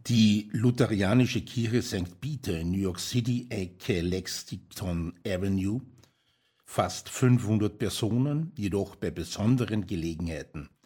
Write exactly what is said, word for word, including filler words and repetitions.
Die lutheranische Kirche Sankt Peter in New York City, Ecke Lexington Avenue, fasst fünfhundert Personen, jedoch bei besonderen Gelegenheiten